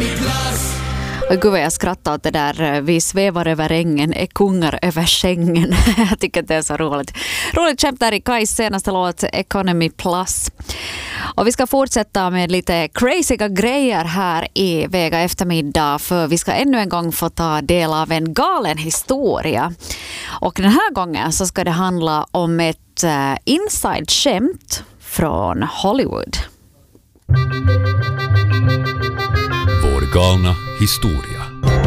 Gud vad jag skrattar åt det där. Vi svävar över ängen, är kungar över sängen. Jag tycker att det är så roligt. Roligt skämt där i Kajs senaste låt Economy Plus. Och vi ska fortsätta med lite crazyga grejer här i Vega eftermiddag. För vi ska ännu en gång få ta del av en galen historia. Och den här gången så ska det handla om ett inside-skämt från Hollywood. Vår galna historia.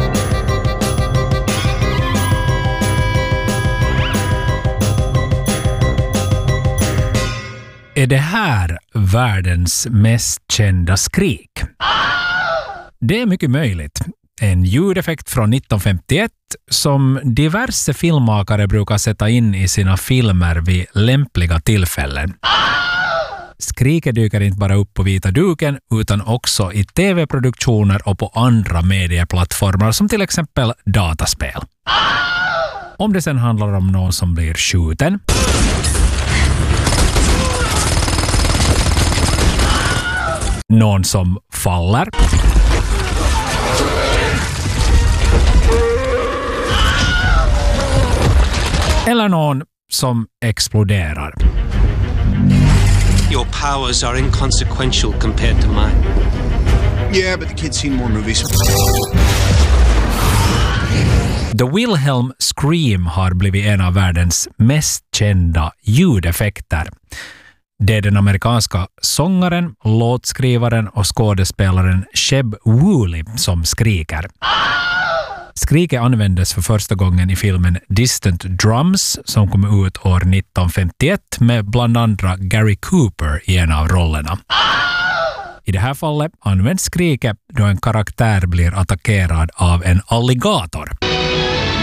Är det här världens mest kända skrik? Det är mycket möjligt. En ljudeffekt från 1951 som diverse filmmakare brukar sätta in i sina filmer vid lämpliga tillfällen. Skriket dyker inte bara upp på vita duken utan också i tv-produktioner och på andra medieplattformar som till exempel dataspel. Om det sen handlar om någon som blir skjuten, någon som faller eller någon som exploderar. Your powers are inconsequential compared to mine. Yeah, but the kid's seen more movies. The Wilhelm Scream har blivit en av världens mest kända ljudeffekter. Det är den amerikanska sångaren, låtskrivaren och skådespelaren Sheb Wooley som skriker. Skriket användes för första gången i filmen Distant Drums som kom ut år 1951 med bland andra Gary Cooper i en av rollerna. I det här fallet används skriket då en karaktär blir attackerad av en alligator.